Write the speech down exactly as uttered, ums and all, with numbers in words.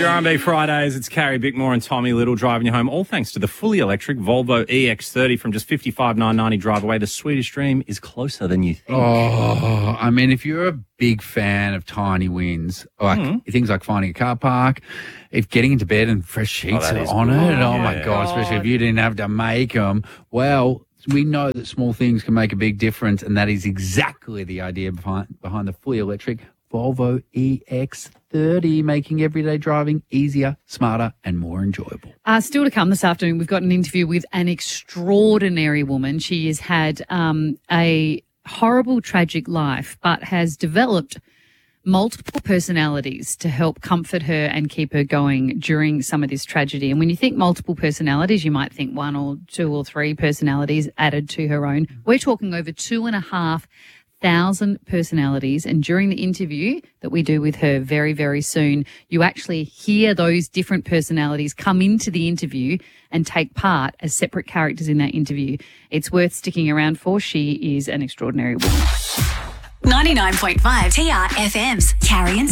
your R and B Fridays. It's Carrie Bickmore and Tommy Little driving you home, all thanks to the fully electric Volvo E X thirty from just fifty-five thousand nine hundred ninety drive away. The Swedish dream is closer than you think. Oh, I mean, if you're a big fan of tiny wins, like mm. things like finding a car park, if getting into bed and fresh sheets oh, are on good. it, oh, yeah. my God, especially if you didn't have to make them, well, we know that small things can make a big difference, and that is exactly the idea behind, behind the fully electric Volvo E X thirty, making everyday driving easier, smarter, and more enjoyable. Uh, still to come this afternoon, we've got an interview with an extraordinary woman. She has had um, a horrible, tragic life, but has developed multiple personalities to help comfort her and keep her going during some of this tragedy. And when you think multiple personalities, you might think one or two or three personalities added to her own. We're talking over two and a half thousand personalities. And during the interview that we do with her very, very soon, you actually hear those different personalities come into the interview and take part as separate characters in that interview. It's worth sticking around for. She is an extraordinary woman. ninety-nine point five T R F M's Carrie and